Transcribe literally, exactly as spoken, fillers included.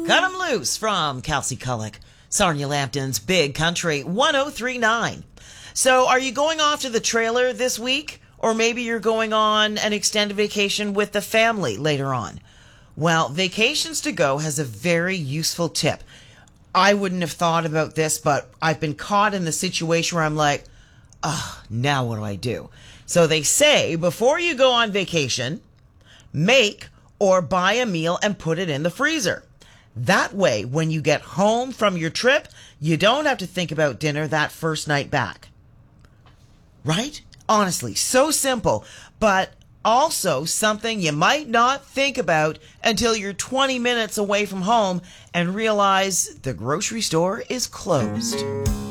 Cut 'em loose from Kelsey Cullick, Sarnia Lambton's Big Country one oh three point nine. So are you going off to the trailer this week? Or maybe you're going on an extended vacation with the family later on. Well, Vacations to Go has a very useful tip. I wouldn't have thought about this, but I've been caught in the situation where I'm like, oh, now what do I do? So they say before you go on vacation, make or buy a meal and put it in the freezer. That way, when you get home from your trip, you don't have to think about dinner that first night back. Right? Honestly, so simple, but also something you might not think about until you're twenty minutes away from home and realize the grocery store is closed.